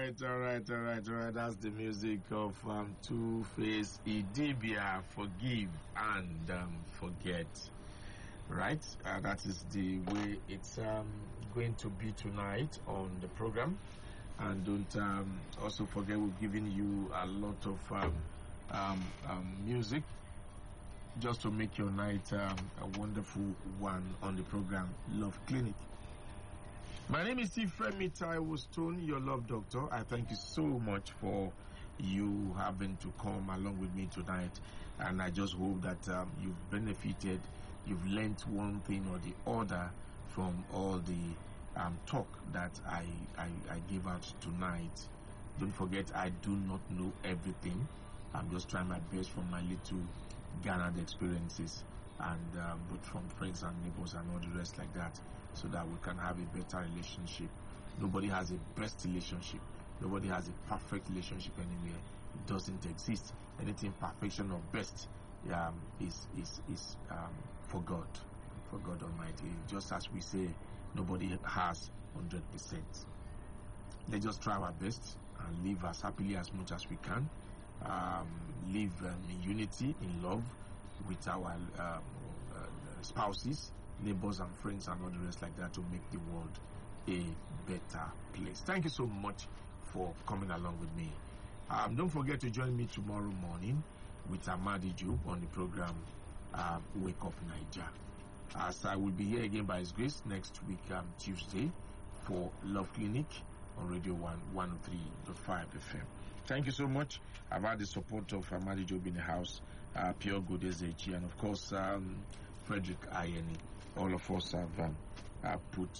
right. That's the music of Two-Face Idibia, Forgive and Forget. Right? That is the way it's going to be tonight on the program. And don't also forget, we've given you a lot of music just to make your night a wonderful one on the program, Love Clinic. My name is Steve Femi Taiwo Stone, your love doctor. I thank you so much for you having to come along with me tonight. And I just hope that you've benefited, you've learnt one thing or the other from all the talk that I gave out tonight. Don't forget, I do not know everything. I'm just trying my best from my little garnered experiences and both from friends and neighbors and all the rest like that, so that we can have a better relationship. Nobody has a best relationship. Nobody has a perfect relationship anywhere. It doesn't exist. Anything perfection or best is for God Almighty. Just as we say, nobody has 100%. Let's just try our best and live as happily as much as we can. Live in unity, in love with our spouses, neighbors and friends and all the rest like that, to make the world a better place. Thank you so much for coming along with me. Don't forget to join me tomorrow morning with Amadi Job on the program Wake Up Niger. As I will be here again by His grace next week, Tuesday, for Love Clinic on Radio 103.5 FM. Thank you so much. I've had the support of Amadi Job in the house, Pure Godezechi, and of course Frederick Ayeni. All of us have put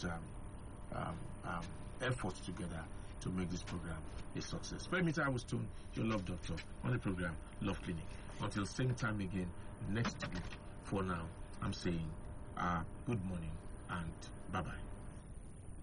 efforts together to make this program a success. Femi Taiwo Stone, your love doctor, on the program Love Clinic. Until same time again next week. For now, I'm saying good morning and bye-bye.